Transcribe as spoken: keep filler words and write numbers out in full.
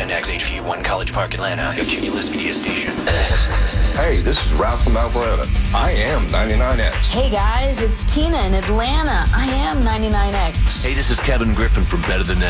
ninety-nine X H G one College Park, Atlanta, a Cumulus Media station. Hey, this is Ralph from Alpharetta. I am ninety-nine X. Hey guys, it's Tina in Atlanta. I am ninety-nine X. Hey, this is Kevin Griffin from Better Than